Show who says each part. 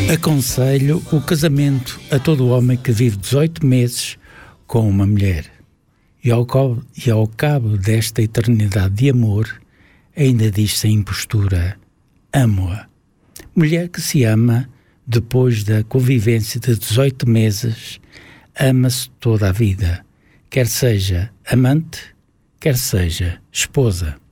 Speaker 1: Aconselho o casamento a todo homem que vive 18 meses com uma mulher e ao cabo desta eternidade de amor ainda diz sem impostura: amo-a. Mulher que se ama depois da convivência de 18 meses ama-se toda a vida, quer seja amante, quer seja esposa.